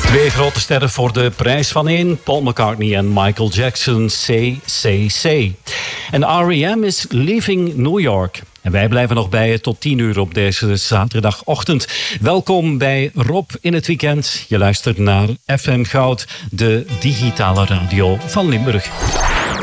Twee grote sterren voor de prijs van één. Paul McCartney en Michael Jackson. Say, say, say. En R.E.M. is Leaving New York. En wij blijven nog bij je tot 10 uur op deze zaterdagochtend. Welkom bij Rob in het weekend. Je luistert naar FM Goud, de digitale radio van Limburg.